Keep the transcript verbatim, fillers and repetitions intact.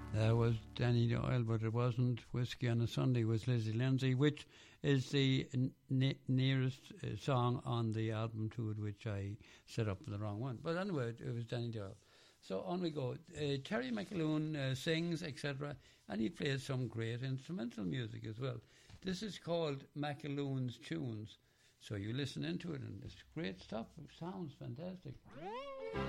That was Danny Doyle, but it wasn't. Whiskey on a Sunday was Lizzie Lindsay, which is the n- nearest uh, song on the album to it, which I set up the wrong one. But anyway, it, it was Danny Doyle. So on we go. Uh, Terry McAloon uh, sings, et cetera, and he plays some great instrumental music as well. This is called McAloon's Tunes. So you listen into it, and it's great stuff. It sounds fantastic.